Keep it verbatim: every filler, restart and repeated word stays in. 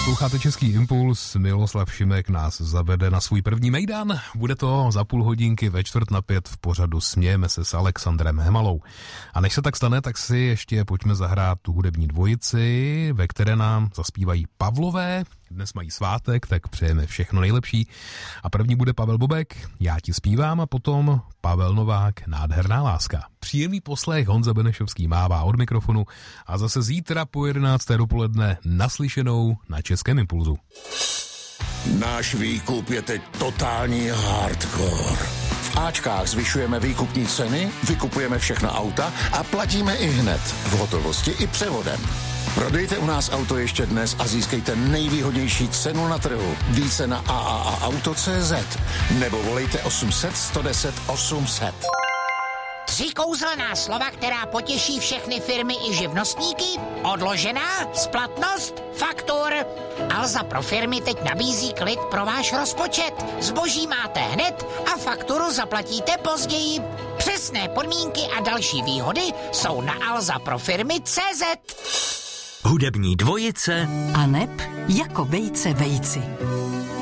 Posloucháte Český impuls, Miloslav Šimek nás zavede na svůj první mejdan. Bude to za půl hodinky ve čtvrt na pět v pořadu Smějeme se s Alexandrem Hemalou. A než se tak stane, tak si ještě pojďme zahrát tu hudební dvojici, ve které nám zaspívají Pavlové. Dnes mají svátek, tak přejeme všechno nejlepší. A první bude Pavel Bobek, Já ti zpívám, a potom Pavel Novák, Nádherná láska. Příjemný poslech, Honza Benešovský mává od mikrofonu a zase zítra po jedenácté dopoledne naslyšenou na Českém impulzu. Náš výkup je teď totální hardcore. V Ačkách zvyšujeme výkupní ceny, vykupujeme všechna auta a platíme i hned, v hotovosti i převodem. Prodejte u nás auto ještě dnes a získejte nejvýhodnější cenu na trhu. Více na a a a auto tečka cé zet nebo volejte osm set, sto deset, osm set. Tři kouzelná slova, která potěší všechny firmy i živnostníky? Odložená, splatnost, faktur. Alza pro firmy teď nabízí klid pro váš rozpočet. Zboží máte hned a fakturu zaplatíte později. Přesné podmínky a další výhody jsou na alza pro firmy tečka cé zet. Hudební dvojice a neb jako vejce vejci.